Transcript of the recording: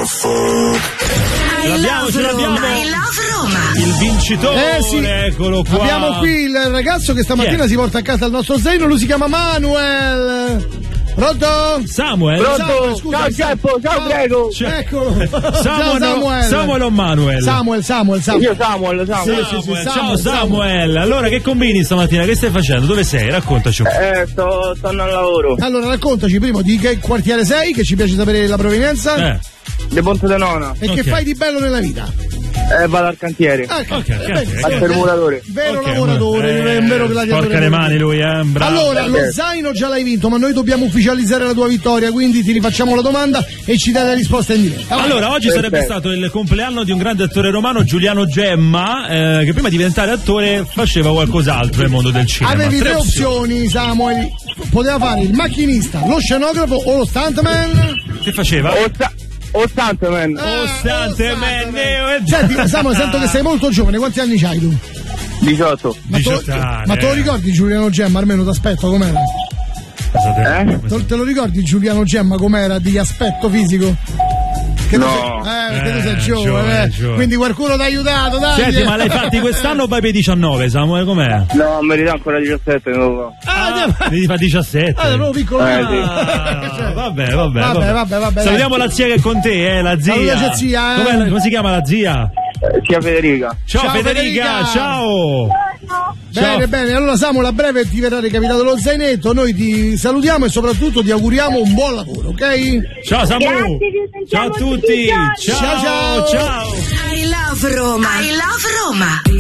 Ce l'abbiamo. I love Roma. Il vincitore, sì. Eccolo qua. Abbiamo qui il ragazzo che stamattina si porta a casa il nostro zaino, lui si chiama Manuel. Pronto? Samuel. Samuel, scusa, ciao Geppo, ciao Grego. Eccolo. Samuel o Manuel? Samuel. Io Samuel. Ciao Samuel. Allora che combini stamattina? Che stai facendo? Dove sei? Raccontaci. Sto al lavoro. Allora raccontaci prima di che quartiere sei, che ci piace sapere la provenienza. De Ponte de Nona. E che fai di bello nella vita? Vado al cantiere. Al permuratore. Vero lavoratore, un vero gladiatore. Porca le mani lui, bravo. Allora, lo zaino già l'hai vinto, ma noi dobbiamo ufficializzare la tua vittoria, quindi ti rifacciamo la domanda e ci dai la risposta in diretta. Allora, oggi sarebbe stato il compleanno di un grande attore romano, Giuliano Gemma, che prima di diventare attore faceva qualcos'altro nel mondo del cinema. Avevi tre opzioni, Samuel. Poteva fare il macchinista, lo scenografo o lo stuntman. Che faceva? O Stuntman. Senti, Samuel, sento che sei molto giovane, quanti anni c'hai tu? 18. Ma te lo ricordi Giuliano Gemma? Almeno d'aspetto com'era? Te lo ricordi Giuliano Gemma com'era di aspetto fisico? Che no. Perché tu sei giovane, quindi qualcuno ti ha aiutato, dai. Senti, ma l'hai fatti quest'anno o vai per 19, Samuel? Com'è? No, mi ridà ancora 17. Mi fa 17. Allora, piccolo. Vabbè. Salutiamo la zia che è con te, la zia. Saluta zia. Come si chiama la zia? Zia Federica. Ciao Federica, ciao. Bene, allora Samuel, a breve ti verrà recapitato lo zainetto, noi ti salutiamo e soprattutto ti auguriamo un buon lavoro, ok? Ciao Samu. Ciao a tutti. Ciao. I love Roma.